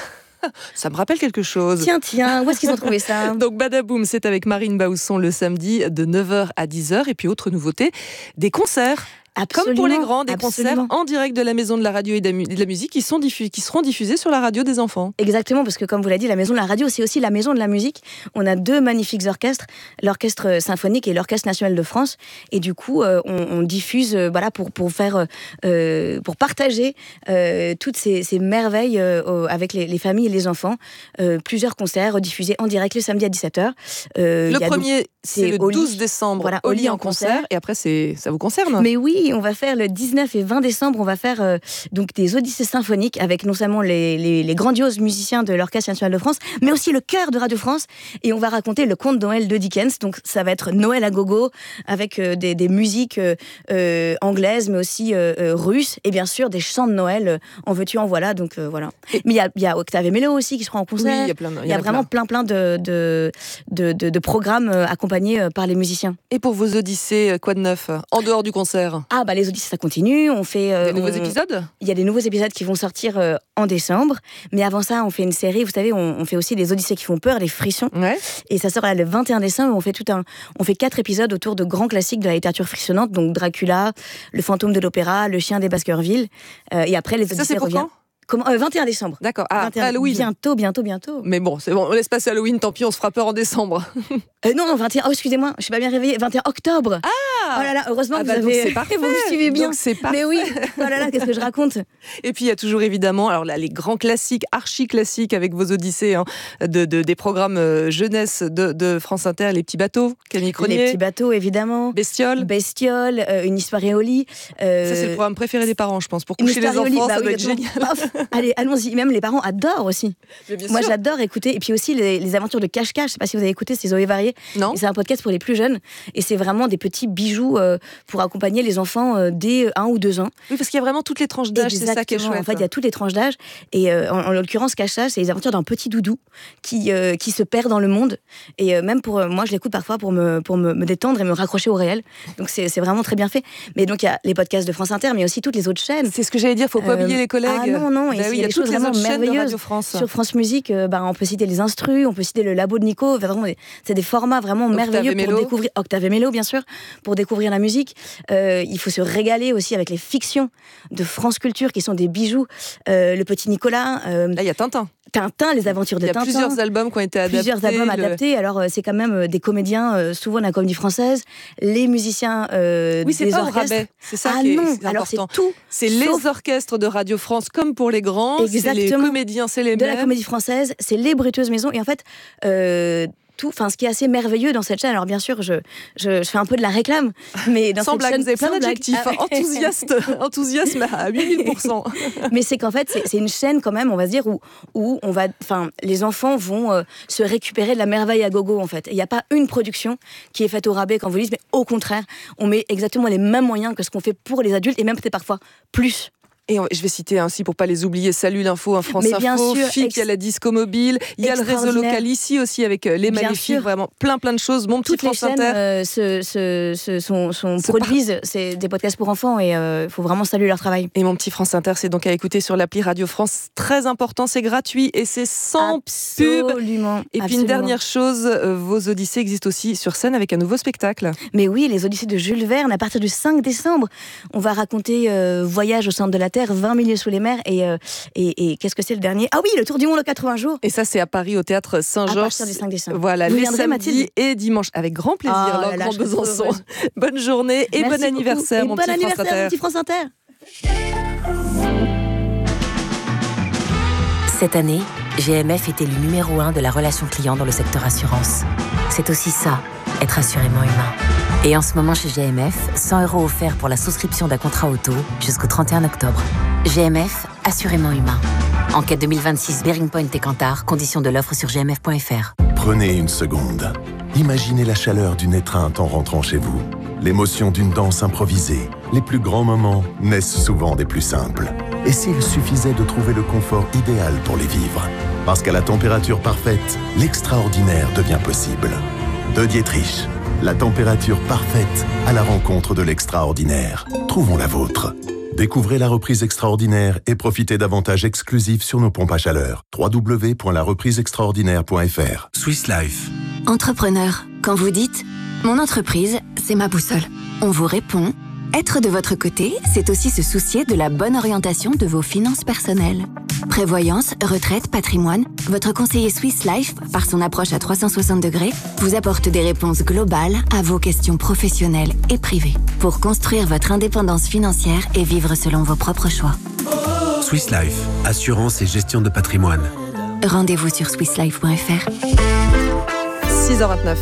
Ça me rappelle quelque chose. Tiens, tiens, où est-ce qu'ils ont trouvé ça? Donc Badaboum, c'est avec Marine Baousson le samedi de neuf heures à dix heures. Et puis autre nouveauté, des concerts. Absolument, comme pour les grands, des absolument. concerts en direct de la Maison de la Radio et de la Musique qui, sont diffus- qui seront diffusés sur la radio des enfants. Exactement, parce que comme vous l'avez dit, la Maison de la Radio, c'est aussi la Maison de la Musique. On a deux magnifiques orchestres, l'Orchestre Symphonique et l'Orchestre National de France. Et du coup, euh, on, on diffuse euh, voilà, pour, pour, faire, euh, pour partager euh, toutes ces, ces merveilles euh, avec les, les familles et les enfants. Euh, plusieurs concerts diffusés en direct le samedi à dix-sept heures. Euh, le premier, donc, c'est, c'est le Oli. douze décembre, voilà, Oli en concert. concert. Et après, c'est, ça vous concerne? Mais oui, on va faire le dix-neuf et vingt décembre, on va faire euh, donc des odyssées symphoniques avec non seulement les, les, les grandioses musiciens de l'Orchestre National de France, mais aussi le chœur de Radio France. Et on va raconter le conte de Noël de Dickens. Donc ça va être Noël à gogo avec euh, des, des musiques euh, euh, anglaises, mais aussi euh, euh, russes. Et bien sûr, des chants de Noël euh, en veux-tu, en voilà. Donc euh, voilà. Mais il y a, y a Octave et Mélo aussi qui seront en concert. Oui, il y a, plein, y y a vraiment plein plein, plein de, de, de, de, de programmes euh, accompagnés euh, par les musiciens. Et pour vos odyssées, quoi de neuf en dehors du concert? Ah bah les odyssées, ça continue. On fait euh, des nouveaux on... épisodes. Il y a des nouveaux épisodes qui vont sortir euh, en décembre. Mais avant ça, on fait une série. Vous savez, on, on fait aussi des odyssées qui font peur, les frissons. Ouais. Et ça sort là, le vingt et un décembre. On fait tout un, on fait quatre épisodes autour de grands classiques de la littérature frissonnante. Donc Dracula, Le fantôme de l'opéra, Le chien des Baskerville. Euh, et après les odyssées ça, c'est pour reviennent. Quand Comment euh, vingt et un décembre. D'accord. Ah, vingt et un... Halloween. Bientôt, bientôt, bientôt. Mais bon, c'est bon, on laisse passer Halloween, tant pis, on se fera peur en décembre. euh, non, non, vingt et un. Oh, excusez-moi, je suis pas bien réveillée. vingt et un octobre. Ah. Oh là là, heureusement ah que bah vous avez. C'est parfait. Vous me suivez bien. Donc c'est parfait. Mais oui. Oh là là, qu'est-ce que je raconte. Et puis il y a toujours évidemment, alors là, les grands classiques, archi classiques avec vos odyssées, hein, de, de des programmes euh, jeunesse de, de France Inter, les petits bateaux, Camille Cronier. Les petits bateaux, évidemment. Bestiole. Bestiole, euh, une histoire et Oli. Euh... Ça c'est le programme préféré des parents, je pense, pour coucher les enfants, bah ça oui, doit être génial. Allez, allons-y. Même les parents adorent aussi. Moi, sûr. j'adore écouter. Et puis aussi les, les aventures de Cache-Cache. Je sais pas si vous avez écouté, c'est Zoé Varier. Non. Et c'est un podcast pour les plus jeunes. Et c'est vraiment des petits bijoux euh, pour accompagner les enfants euh, dès un ou deux ans. Oui, parce qu'il y a vraiment toutes les tranches d'âge. C'est ça qui est chouette. En fait, il y a toutes les tranches d'âge. Et euh, en, en l'occurrence, Cache-Cache, c'est les aventures d'un petit doudou qui, euh, qui se perd dans le monde. Et euh, même pour euh, moi, je l'écoute parfois pour me, pour me, me détendre et me raccrocher au réel. Donc c'est, c'est vraiment très bien fait. Mais donc il y a les podcasts de France Inter, mais aussi toutes les autres chaînes. C'est ce que j'allais dire. Faut pas euh, oublier les collègues. Ah non, non. Bah et oui, il y a des choses vraiment merveilleuses. France. Sur France Musique, euh, bah, on peut citer les Instrus, on peut citer le Labo de Nico. Vraiment, c'est des formats vraiment Octave merveilleux pour découvrir. Octave et Mélo, bien sûr, pour découvrir la musique. Euh, il faut se régaler aussi avec les fictions de France Culture qui sont des bijoux. Euh, le Petit Nicolas. Euh, Là, il y a Tintin. Tintin, les aventures de Tintin. Il y a Tintin. Plusieurs albums qui ont été adaptés. Plusieurs albums le... adaptés. Alors, euh, c'est quand même euh, des comédiens, euh, souvent de la comédie française, les musiciens euh, oui, c'est des pas orchestres. Au rabais. C'est ça ah qui est, non, c'est alors important. c'est tout. C'est sauf... les orchestres de Radio France, comme pour les grands. Exactement. C'est les comédiens, c'est les de mêmes. La comédie française, c'est les Bruteuses Maisons. Et en fait, euh, tout, enfin, ce qui est assez merveilleux dans cette chaîne, alors bien sûr, je, je, je fais un peu de la réclame, mais dans sans cette blague, chaîne, vous avez plein d'adjectifs, ah, ouais. enthousiaste, enthousiasme à huit mille pour cent. Mais c'est qu'en fait, c'est, c'est une chaîne quand même, on va se dire, où, où on va, enfin, les enfants vont euh, se récupérer de la merveille à gogo, en fait. Il n'y a pas une production qui est faite au rabais, quand vous dites, mais au contraire, on met exactement les mêmes moyens que ce qu'on fait pour les adultes, et même peut-être parfois plus. Et je vais citer ainsi pour pas les oublier, Salut l'info, un France Info, F I C, il y a la disco mobile, il y a le réseau local ici aussi avec les bien Maléfiques, sûr. Vraiment plein plein de choses. Mon petit Toutes France les chaînes Inter. Euh, se, se, se, sont, sont produisent, par... c'est des podcasts pour enfants et il euh, faut vraiment saluer leur travail. Et Mon petit France Inter, c'est donc à écouter sur l'appli Radio France, très important, c'est gratuit et c'est sans Absolument. pub. Et puis Absolument. Une dernière chose, euh, vos Odyssées existent aussi sur scène avec un nouveau spectacle. Mais oui, les Odyssées de Jules Verne à partir du cinq décembre. On va raconter euh, Voyage au centre de la Terre, vingt milieux sous les mers et, euh, et, et qu'est-ce que c'est le dernier ? Ah oui, le Tour du monde en quatre-vingts jours. Et ça, c'est à Paris au théâtre Saint-Georges. À partir du cinq décembre. Voilà, Vous les viendrez, samedis Mathilde et dimanche. Avec grand plaisir, oh, leur là, grand Besançon. Bonne journée et Merci bon anniversaire, et mon, bon petit anniversaire France mon petit France Inter. Cette année, G M F est élu numéro un de la relation client dans le secteur assurance. C'est aussi ça, être assurément humain. Et en ce moment chez G M F, cent euros offerts pour la souscription d'un contrat auto jusqu'au trente et un octobre. G M F, assurément humain. Enquête deux mille vingt-six, Bearing Point et Kantar, conditions de l'offre sur g m f point f r. Prenez une seconde. Imaginez la chaleur d'une étreinte en rentrant chez vous. L'émotion d'une danse improvisée. Les plus grands moments naissent souvent des plus simples. Et s'il suffisait de trouver le confort idéal pour les vivre? Parce qu'à la température parfaite, l'extraordinaire devient possible. De Dietrich, la température parfaite à la rencontre de l'extraordinaire. Trouvons la vôtre. Découvrez la reprise extraordinaire et profitez d'avantages exclusifs sur nos pompes à chaleur. w w w point la reprise extraordinaire point f r. Swiss Life. Entrepreneur, quand vous dites « Mon entreprise, c'est ma boussole », on vous répond « Être de votre côté, c'est aussi se soucier de la bonne orientation de vos finances personnelles. » Prévoyance, retraite, patrimoine, votre conseiller Swiss Life, par son approche à trois cent soixante degrés, vous apporte des réponses globales à vos questions professionnelles et privées pour construire votre indépendance financière et vivre selon vos propres choix. Swiss Life, assurance et gestion de patrimoine. Rendez-vous sur swiss life point f r. six heures vingt-neuf.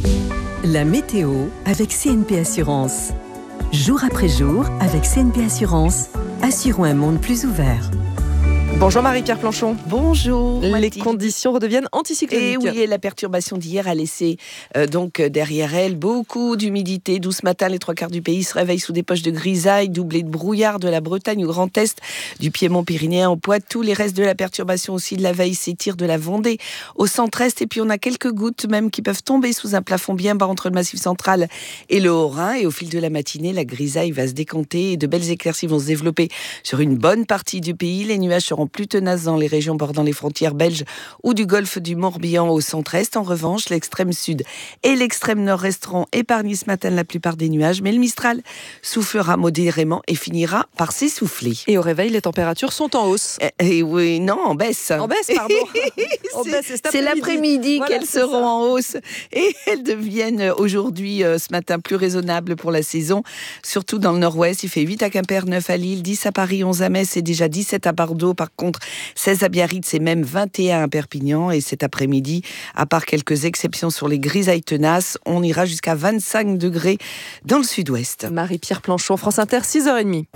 La météo avec C N P Assurance. Jour après jour, avec C N P Assurance, assurons un monde plus ouvert. Bonjour Marie-Pierre Planchon. Bonjour. Les Mathilde. conditions redeviennent anticycloniques. Et oui, et la perturbation d'hier a laissé euh, donc euh, derrière elle beaucoup d'humidité. D'où ce matin, les trois quarts du pays se réveillent sous des poches de grisaille, doublées de brouillard de la Bretagne au Grand Est, du Piémont pyrénéen au Poitou. Les restes de la perturbation aussi de la veille s'étirent de la Vendée au centre-est. Et puis on a quelques gouttes même qui peuvent tomber sous un plafond bien bas entre le Massif central et le Haut-Rhin. Et au fil de la matinée, la grisaille va se décanter et de belles éclaircies vont se développer sur une bonne partie du pays. Les nuages seront plus tenaces dans les régions bordant les frontières belges ou du golfe du Morbihan au centre-est. En revanche, l'extrême sud et l'extrême nord resteront épargnés ce matin de la plupart des nuages, mais le Mistral soufflera modérément et finira par s'essouffler. Et au réveil, les températures sont en hausse. Et, et oui, non, en baisse. En baisse, pardon. c'est, baisse, c'est, c'est l'après-midi voilà, qu'elles seront ça. En hausse et elles deviennent aujourd'hui, euh, ce matin, plus raisonnables pour la saison, surtout dans le nord-ouest. Il fait huit à Quimper, neuf à Lille, dix à Paris, onze à Metz et déjà dix-sept à Bordeaux. Par contre, seize à Biarritz et même vingt et un à Perpignan. Et cet après-midi, à part quelques exceptions sur les grisailles tenaces, on ira jusqu'à vingt-cinq degrés dans le sud-ouest. Marie-Pierre Planchon, France Inter, six heures trente.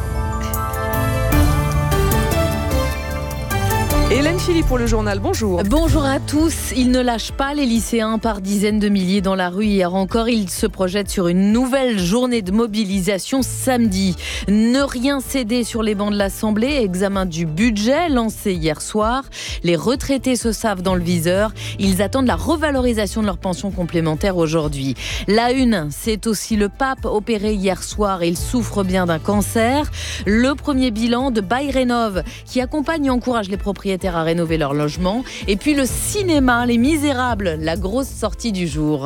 Hélène Philippe pour le journal, bonjour. Bonjour à tous. Ils ne lâchent pas les lycéens par dizaines de milliers dans la rue. Hier encore, ils se projettent sur une nouvelle journée de mobilisation samedi. Ne rien céder sur les bancs de l'Assemblée. Examen du budget lancé hier soir. Les retraités se savent dans le viseur. Ils attendent la revalorisation de leur pension complémentaire aujourd'hui. La une, c'est aussi le pape opéré hier soir. Il souffre bien d'un cancer. Le premier bilan de Bayrénov qui accompagne et encourage les propriétaires à rénover leur logement. Et puis le cinéma, Les Misérables, la grosse sortie du jour.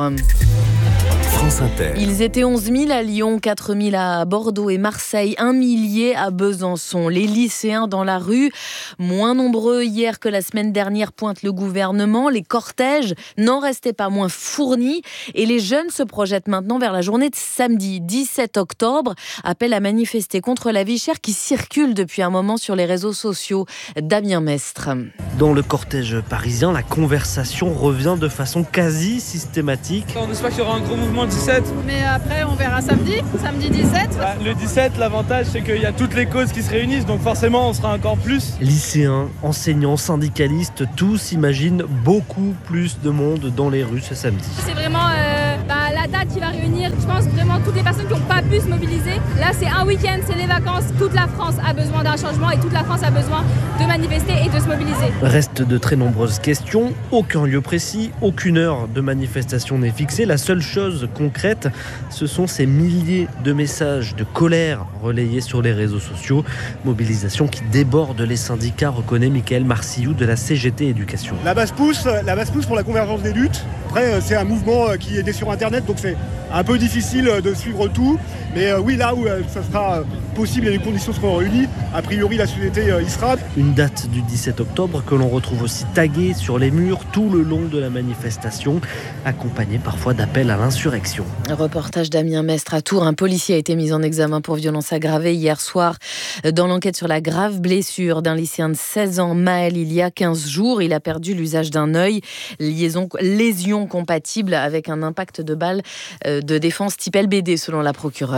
France Inter. Ils étaient onze mille à Lyon, quatre mille à Bordeaux et Marseille, un millier à Besançon. Les lycéens dans la rue, moins nombreux hier que la semaine dernière, pointe le gouvernement. Les cortèges n'en restaient pas moins fournis. Et les jeunes se projettent maintenant vers la journée de samedi dix-sept octobre. Appel à manifester contre la vie chère qui circule depuis un moment sur les réseaux sociaux. Damien Mestre. Dans le cortège parisien, la conversation revient de façon quasi systématique. On espère qu'il y aura un gros mouvement le dix-sept. Mais après, on verra samedi, samedi dix-sept. Bah, le dix-sept, l'avantage, c'est qu'il y a toutes les causes qui se réunissent, donc forcément, on sera encore plus. Lycéens, enseignants, syndicalistes, tous imaginent beaucoup plus de monde dans les rues ce samedi. C'est vraiment euh, bah, la date qui va réunir, je pense, vraiment toutes les personnes qui n'ont pas pu se mobiliser. Là, c'est un week-end, c'est les vacances. Toute la France a besoin d'un changement et toute la France a besoin de manifester et de se mobiliser. Restent de très nombreuses questions. Aucun lieu précis, aucune heure de manifestation n'est fixée. La seule chose concrète, ce sont ces milliers de messages de colère relayés sur les réseaux sociaux. Mobilisation qui déborde les syndicats, reconnaît Michael Marcillou de la C G T Éducation. La base pousse, la base pousse pour la convergence des luttes. Après, c'est un mouvement qui est né sur Internet, donc c'est un peu difficile de suivre tout. Mais oui, là où ça sera possible et les conditions seront réunies, a priori la société y sera. Une date du dix-sept octobre que l'on retrouve aussi taguée sur les murs tout le long de la manifestation, accompagnée parfois d'appels à l'insurrection. Reportage Damien Mestre à Tours. Un policier a été mis en examen pour violence aggravée hier soir dans l'enquête sur la grave blessure d'un lycéen de seize ans, Maël, il y a quinze jours. Il a perdu l'usage d'un œil, liaison, lésion compatible avec un impact de balle de défense type L B D selon la procureure.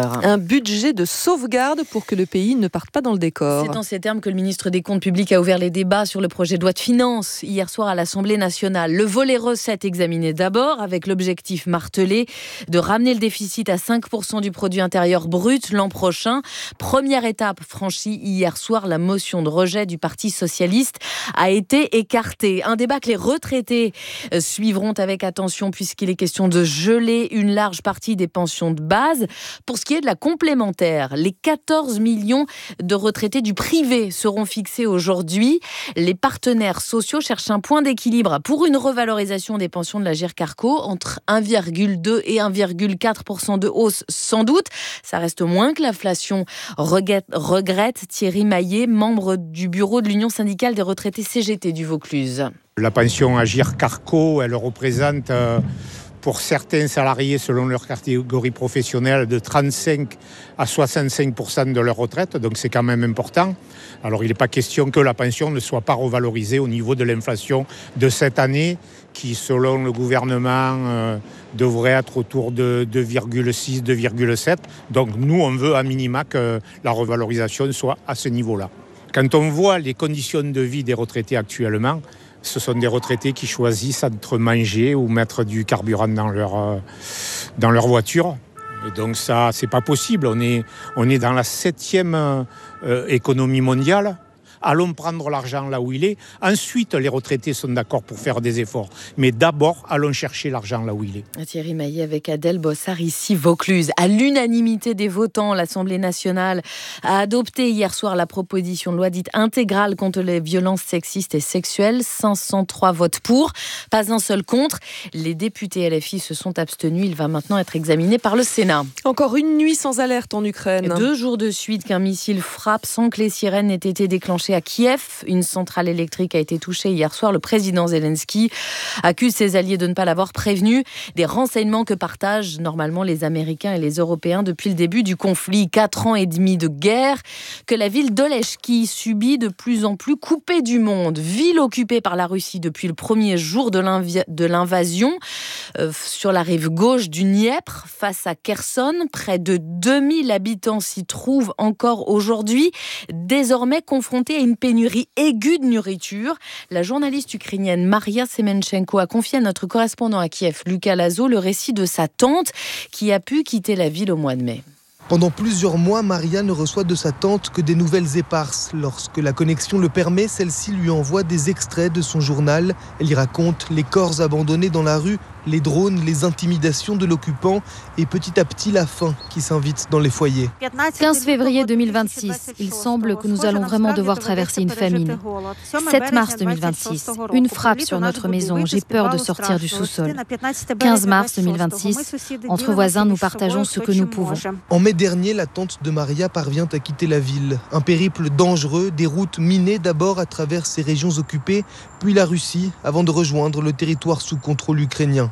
heures. Un budget de sauvegarde pour que le pays ne parte pas dans le décor. C'est en ces termes que le ministre des Comptes publics a ouvert les débats sur le projet de loi de finances hier soir à l'Assemblée nationale. Le volet recettes examiné d'abord avec l'objectif martelé de ramener le déficit à cinq pour cent du produit intérieur brut l'an prochain. Première étape franchie hier soir, la motion de rejet du Parti socialiste a été écartée. Un débat que les retraités suivront avec attention puisqu'il est question de geler une large partie des pensions de base. Pour ce qui est de la complémentaire, les quatorze millions de retraités du privé seront fixés aujourd'hui. Les partenaires sociaux cherchent un point d'équilibre pour une revalorisation des pensions de la Girc-Carco entre un virgule deux et un virgule quatre pour cent de hausse sans doute. Ça reste moins que l'inflation, regrette, regrette Thierry Maillet, membre du bureau de l'Union syndicale des retraités C G T du Vaucluse. La pension à Girc-Carco, elle représente euh, pour certains salariés selon leur catégorie professionnelle de trente-cinq à soixante-cinq pour cent de leur retraite, donc c'est quand même important. Alors il n'est pas question que la pension ne soit pas revalorisée au niveau de l'inflation de cette année, qui selon le gouvernement euh, devrait être autour de deux virgule six, deux virgule sept. Donc nous on veut à minima que la revalorisation soit à ce niveau-là. Quand on voit les conditions de vie des retraités actuellement, ce sont des retraités qui choisissent entre manger ou mettre du carburant dans leur, euh, dans leur voiture. Et donc ça, c'est pas possible. On est, on est dans la septième euh, économie mondiale. Allons prendre l'argent là où il est. Ensuite, les retraités sont d'accord pour faire des efforts. Mais d'abord, allons chercher l'argent là où il est. Thierry Maillet avec Adèle Bossard, ici Vaucluse. À l'unanimité des votants, l'Assemblée nationale a adopté hier soir la proposition de loi dite intégrale contre les violences sexistes et sexuelles. cinq cent trois votes pour, pas un seul contre. Les députés L F I se sont abstenus. Il va maintenant être examiné par le Sénat. Encore une nuit sans alerte en Ukraine. Deux jours de suite qu'un missile frappe sans que les sirènes aient été déclenchées à Kiev. Une centrale électrique a été touchée hier soir. Le président Zelensky accuse ses alliés de ne pas l'avoir prévenu. Des renseignements que partagent normalement les Américains et les Européens depuis le début du conflit. Quatre ans et demi de guerre que la ville d'Olechki subit de plus en plus coupée du monde. Ville occupée par la Russie depuis le premier jour de, l'invi- de l'invasion euh, sur la rive gauche du Dniepr face à Kherson. Près de deux mille habitants s'y trouvent encore aujourd'hui, désormais confrontés à une pénurie aiguë de nourriture. La journaliste ukrainienne Maria Semenchenko a confié à notre correspondant à Kiev, Lucas Lazo, le récit de sa tante qui a pu quitter la ville au mois de mai. Pendant plusieurs mois, Maria ne reçoit de sa tante que des nouvelles éparses. Lorsque la connexion le permet, celle-ci lui envoie des extraits de son journal. Elle y raconte les corps abandonnés dans la rue, les drones, les intimidations de l'occupant et petit à petit la faim qui s'invite dans les foyers. quinze février deux mille vingt-six, il semble que nous allons vraiment devoir traverser une famine. sept mars deux mille vingt-six, une frappe sur notre maison, j'ai peur de sortir du sous-sol. quinze mars deux mille vingt-six, entre voisins, nous partageons ce que nous pouvons. En mai dernier, la tante de Maria parvient à quitter la ville. Un périple dangereux, des routes minées d'abord à travers ces régions occupées, puis la Russie, avant de rejoindre le territoire sous contrôle ukrainien.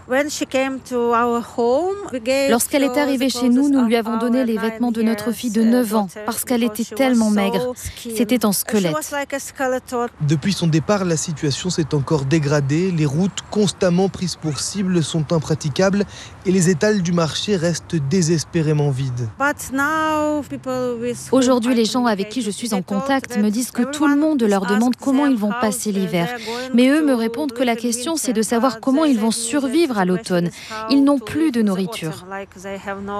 Lorsqu'elle est arrivée chez nous, nous lui avons donné les vêtements de notre fille de neuf ans, parce qu'elle était tellement maigre. C'était en squelette. Depuis son départ, la situation s'est encore dégradée. Les routes constamment prises pour cible sont impraticables et les étals du marché restent désespérément vides. Aujourd'hui, les gens avec qui je suis en contact me disent que tout le monde leur demande comment ils vont passer l'hiver. Mais eux me répondent que la question, c'est de savoir comment ils vont survivre à l'automne. Ils n'ont plus de nourriture.